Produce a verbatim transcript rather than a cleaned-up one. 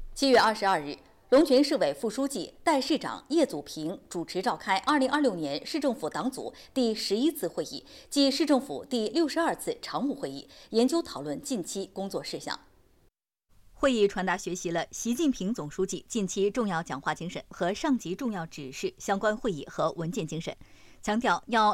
七月二十二日，龙泉市委副书记、代市长叶祖平主持召开二零二六年市政府党组第十一次会议暨市政府第六十二次常务会议，研究讨论近期工作事项。会议传达学习了习近平总书记近期重要讲话精神和上级重要指示相关会议和文件精神，强调要